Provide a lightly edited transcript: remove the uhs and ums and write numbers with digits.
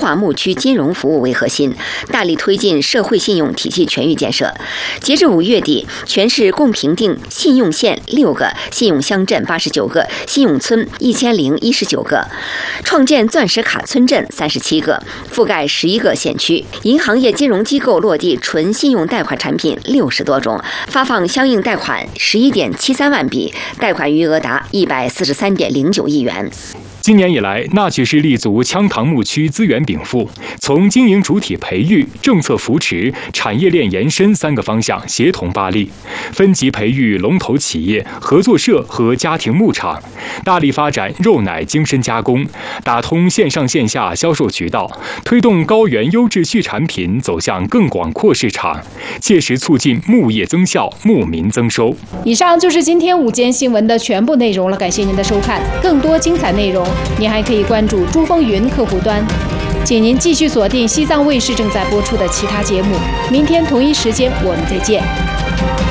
化牧区金融服务为核心，大力推进社会信用体系全域建设。截至5月底，全市共评定信用县6个，信用乡镇89个，信用村1019个，创建钻石卡村镇37个，覆盖11个县区。银行业金融机构落地纯信用贷款产品60多种，发放相应贷款11.73万笔，贷款余额达143.09亿元。 今年以来，那曲市立足羌塘牧区资源禀赋，从经营主体培育、政策扶持、产业链延伸3个方向协同发力，分级培育龙头企业、合作社和家庭牧场，大力发展肉奶精深加工，打通线上线下销售渠道，推动高原优质畜产品走向更广阔市场，切实促进牧业增效、牧民增收。 以上就是今天午间新闻的全部内容了，感谢您的收看。更多精彩内容，您还可以关注珠峰云客户端，请您继续锁定西藏卫视正在播出的其他节目。明天同一时间我们再见。